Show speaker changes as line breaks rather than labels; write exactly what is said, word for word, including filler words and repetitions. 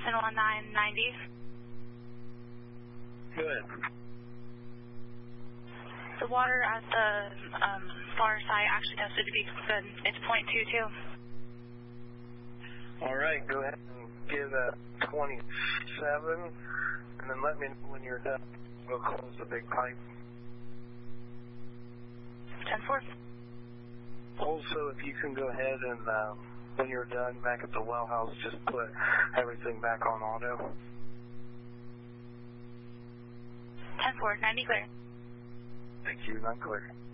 Austin one nine ninety.
Good.
The water at the um, far side actually tested to be good. It's point two two.
All right, go ahead and give that twenty-seven, and then let me know when you're done. We'll close the big pipe.
ten four.
Also, if you can go ahead and, uh, when you're done back at the well house, just put everything back on auto.
ten four, ninety clear.
Thank you, not clear.